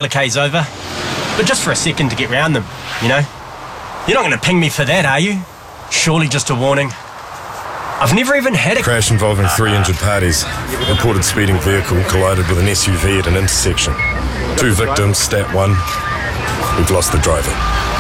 of k's over, but just for a second to get round them, you know? You're not going to ping me for that, are you? Surely just a warning. I've never even had a crash involving 3 injured parties. Reported speeding vehicle collided with an SUV at an intersection. 2 victims, stat 1. We've lost the driver.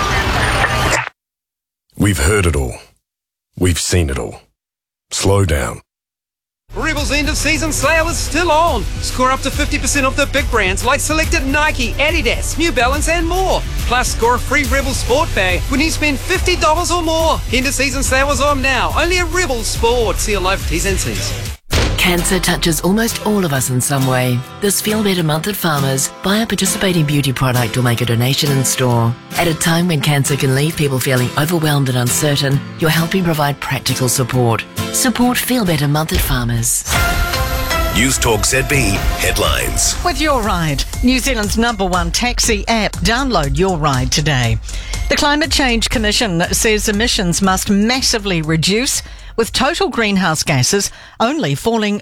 We've heard it all. We've seen it all. Slow down. Rebel's end of season sale is still on. Score up to 50% off the big brands like selected Nike, Adidas, New Balance and more. Plus score a free Rebel Sport bag when you spend $50 or more. End of season sale is on now. Only at Rebel Sport. See your live T's and C's. Cancer touches almost all of us in some way. This Feel Better month at Farmers, buy a participating beauty product or make a donation in store. At a time when cancer can leave people feeling overwhelmed and uncertain, you're helping provide practical support. Support Feel Better month at Farmers. News Talk ZB headlines. With Your Ride, New Zealand's #1 taxi app. Download Your Ride today. The Climate Change Commission says emissions must massively reduce, with total greenhouse gases only falling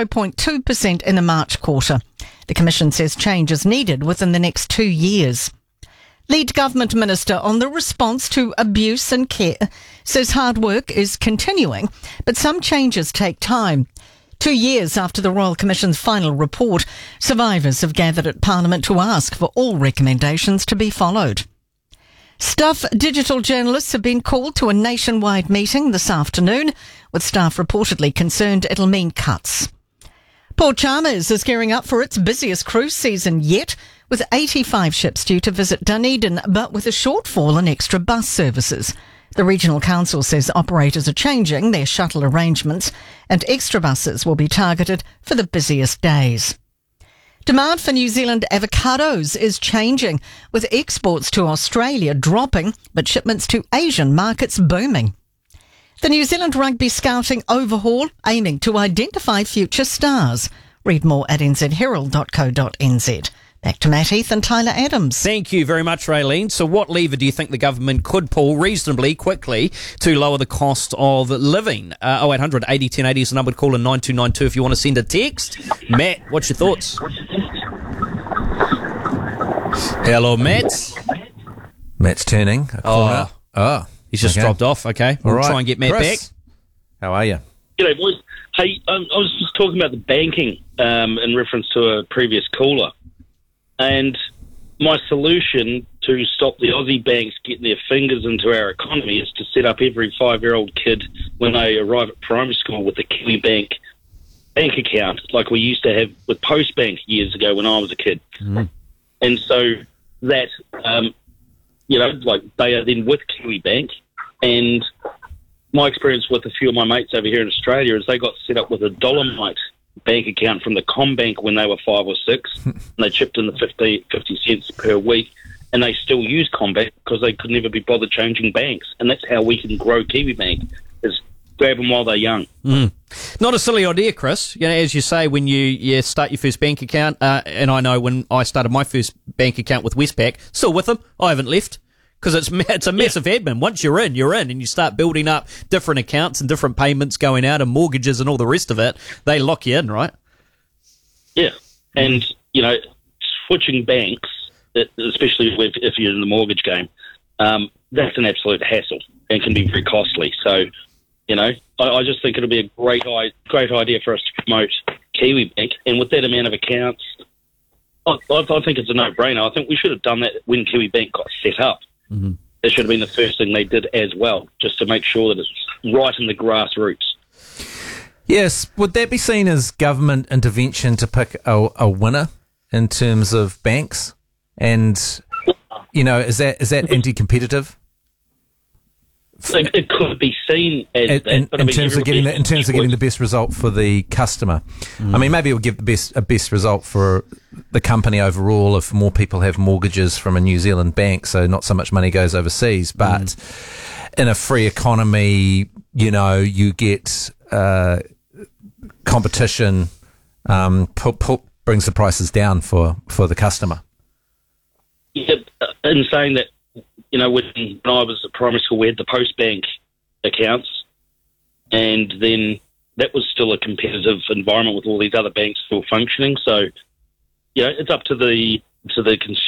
0.2% in the March quarter. The Commission says change is needed within the next 2 years. Lead Government Minister on the response to abuse and care says hard work is continuing, but some changes take time. 2 years after the Royal Commission's final report, survivors have gathered at Parliament to ask for all recommendations to be followed. Stuff digital journalists have been called to a nationwide meeting this afternoon, with staff reportedly concerned it'll mean cuts. Port Chalmers is gearing up for its busiest cruise season yet, with 85 ships due to visit Dunedin, but with a shortfall in extra bus services. The Regional Council says operators are changing their shuttle arrangements and extra buses will be targeted for the busiest days. Demand for New Zealand avocados is changing, with exports to Australia dropping, but shipments to Asian markets booming. The New Zealand Rugby Scouting overhaul aiming to identify future stars. Read more at nzherald.co.nz. Back to Matt Heath and Tyler Adams. Thank you very much, Raylene. So what lever do you think the government could pull reasonably quickly to lower the cost of living? 0800 80 1080 is the number to call in 9292 if you want to send a text. Matt, what's your thoughts? Hello, Matt. Matt's turning a corner. Oh, he's just dropped off. Okay, we'll try and get Matt back. How are you? G'day, boys. Hey, I was just talking about the banking in reference to a previous caller. And my solution to stop the Aussie banks getting their fingers into our economy is to set up every 5-year-old kid when they arrive at primary school with a Kiwi bank account, like we used to have with Postbank years ago when I was a kid. Mm. And so that, like they are then with Kiwi Bank. And my experience with a few of my mates over here in Australia is they got set up with a Dolomite bank account from the CommBank when they were 5 or 6, and they chipped in the 50 cents per week, and they still use CommBank because they could never be bothered changing banks. And that's how we can grow Kiwi Bank, is grab them while they're young. Mm. Not a silly idea, Chris. You know, as you say, when you start your first bank account, and I know when I started my first bank account with Westpac, still with them, I haven't left. Because it's a massive admin. Once you're in, and you start building up different accounts and different payments going out and mortgages and all the rest of it. They lock you in, right? Yeah, and switching banks, especially if you're in the mortgage game, that's an absolute hassle and can be very costly. So, I just think it'll be a great idea for us to promote Kiwi Bank, and with that amount of accounts, I think it's a no-brainer. I think we should have done that when Kiwi Bank got set up. Mm-hmm. That should have been the first thing they did as well, just to make sure that it's right in the grassroots. Yes. Would that be seen as government intervention to pick a winner in terms of banks? And, is that anti-competitive? It could be seen as that. In terms of getting the best result for the customer. Mm. I mean, maybe it will give a best result for the company overall if more people have mortgages from a New Zealand bank, so not so much money goes overseas. But in a free economy, you get competition brings the prices down for the customer. Yeah, in saying that, when I was at primary school, we had the Postbank accounts, and then that was still a competitive environment with all these other banks still functioning. So, it's up to the consumer